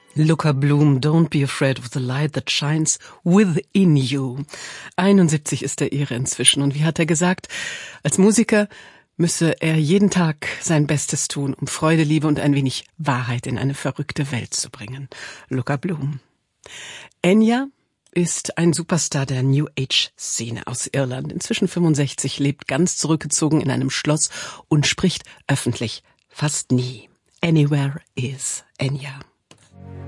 Luca Bloom, Don't be afraid of the light that shines within you. 71 ist der Ihre inzwischen. Und wie hat er gesagt, als Musiker müsse er jeden Tag sein Bestes tun, um Freude, Liebe und ein wenig Wahrheit in eine verrückte Welt zu bringen. Luca Bloom. Enya ist ein Superstar der New Age-Szene aus Irland. Inzwischen 65, lebt ganz zurückgezogen in einem Schloss und spricht öffentlich fast nie. Anywhere is Enya.